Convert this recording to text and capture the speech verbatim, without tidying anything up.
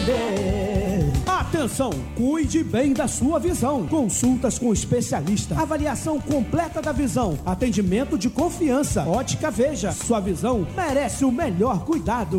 entender. Atenção, cuide bem da sua visão. Consultas com especialista, avaliação completa da visão, atendimento de confiança. Ótica Veja, sua visão merece o melhor cuidado.